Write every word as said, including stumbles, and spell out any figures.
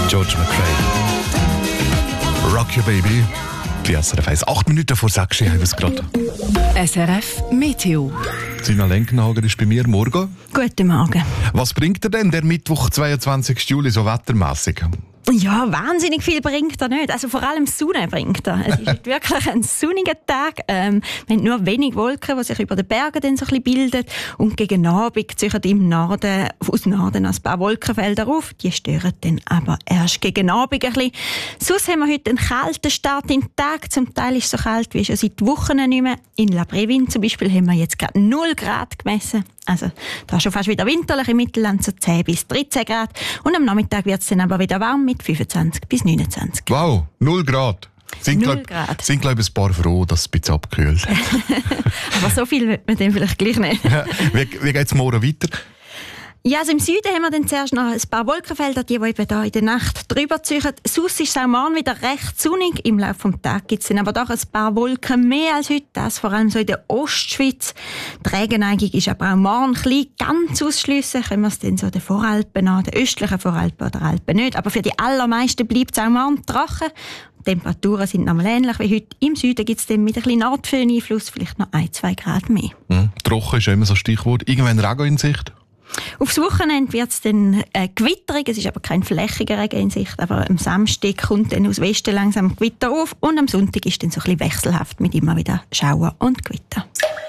George McRae. Rock Your Baby. Die S R F eins. Acht Minuten vor sechs haben wir es gerade. S R F Meteo. Sina Lenkenhager ist bei mir. Morgen. Guten Morgen. Was bringt er denn der Mittwoch, zweiundzwanzigsten Juli, so wettermässig? Ja, wahnsinnig viel bringt er nicht. Also vor allem Sonne bringt er. Es ist heute wirklich ein sonniger Tag. Ähm, wir haben nur wenig Wolken, die sich über den Bergen dann so ein bisschen bilden. Und gegen Abend ziehen im Norden, aus Norden ein paar Wolkenfelder auf. Die stören dann aber erst gegen Abend ein bisschen. Sonst haben wir heute einen kalten Start in den Tag. Zum Teil ist es so kalt wie schon seit Wochen nicht mehr. In La Prévine zum Beispiel haben wir jetzt gerade null Grad gemessen. Also da ist schon fast wieder winterlich, im Mittelland so zehn bis dreizehn Grad. Und am Nachmittag wird es dann aber wieder warm mit fünfundzwanzig bis neunundzwanzig. Wow, null Grad. Sind, null glaub, Grad. Sind, glaube ich, ein paar froh, dass es ein bisschen abgekühlt hat. Aber so viel wird man dann vielleicht gleich nicht. Ja, wie wie geht es morgen weiter? Ja, also im Süden haben wir dann zuerst noch ein paar Wolkenfelder, die, die eben da in der Nacht drüber ziehen. Sonst ist es auch morgen wieder recht sonnig. Im Laufe des Tages gibt es dann aber doch ein paar Wolken mehr als heute. Das vor allem so in der Ostschweiz. Die Regenneigung ist aber auch morgen klein. Ganz ausschliessen können wir es dann so den Voralpen an, den östlichen Voralpen oder Alpen nicht. Aber für die allermeisten bleibt es auch morgen trocken. Die Temperaturen sind nochmal ähnlich wie heute. Im Süden gibt es dann mit ein bisschen Nordföhn-Einfluss vielleicht noch ein, zwei Grad mehr. Mhm. Trocken ist ja immer so ein Stichwort. Irgendwann Regen in Sicht? Aufs Wochenende wird es dann äh, gewitterig, es ist aber kein flächiger Regen in Sicht, aber am Samstag kommt dann aus Westen langsam Gewitter auf und am Sonntag ist dann so ein bisschen wechselhaft mit immer wieder Schauer und Gewitter.